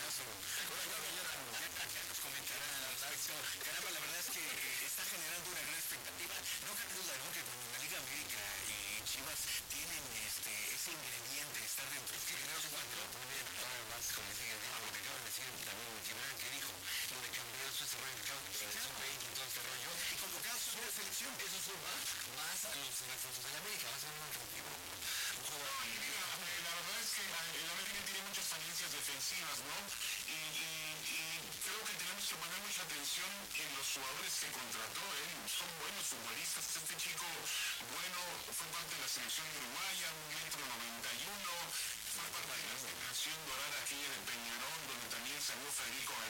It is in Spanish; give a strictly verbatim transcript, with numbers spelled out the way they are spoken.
abrazo. Bueno, ya, ya nos comentará Nacho. Caramba, la verdad es que eh, está generando una gran expectativa. No cabe duda, ¿no?, que cuando la Liga América y Chivas tienen este ese ingrediente de estar dentro de los cuatro, poner todavía más con ese ingrediente, porque acaba de decir también Gibran, que dijo lo de cambiar su desarrollo de campo, selección veinte y todo este rollo, y convocados a una selección. Eso suma más a los refuerzos de la América. Va a ser un atractivo. Un jugador. No, y mira, eh, la verdad es que eh, el América tiene muchas falencias defensivas, ¿no? Y, y, y creo que tenemos que poner mucha atención en los jugadores que contrató. ¿eh? Son buenos futbolistas. Este chico, bueno, fue parte de la selección uruguaya, un metro noventa y uno, fue parte de la selección dorada aquella de Peñarol, donde también salió Federico